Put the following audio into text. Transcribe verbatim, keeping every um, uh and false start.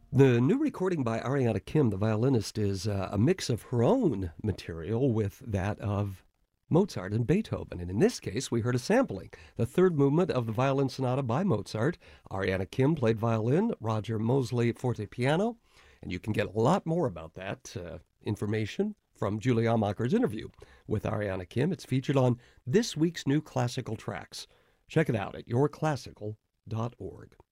The new recording by Ariana Kim, the violinist, is uh, a mix of her own material with that of Mozart and Beethoven. And in this case, we heard a sampling, the third movement of the Violin Sonata by Mozart. Ariana Kim played violin, Roger Mosley forte piano, and you can get a lot more about that uh, information from Julie Amacher's interview with Ariana Kim. It's featured on this week's new Classical Tracks. Check it out at your classical dot org.